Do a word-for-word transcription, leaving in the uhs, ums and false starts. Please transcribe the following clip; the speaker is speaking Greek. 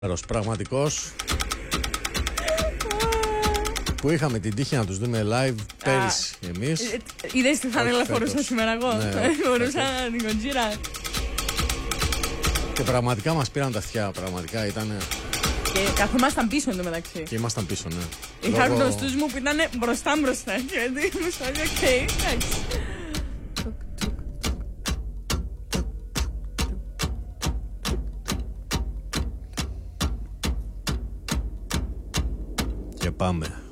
Πραγματικός που είχαμε την τύχη να τους δούμε live πέρυσι εμείς. Είδες τι φανέλα φορούσα σήμερα εγώ? Φορούσα την Κοντζίρα. Και πραγματικά μας πήραν τα αυτιά, πραγματικά ήταν. Και καθόμασταν πίσω εντωμεταξύ. Και ήμασταν πίσω, ναι. Είχα Λόγω... γνωστούς μου που ήταν μπροστά μπροστά. Γιατί μου σου έλεγε, οκ, εντάξει. Και πάμε.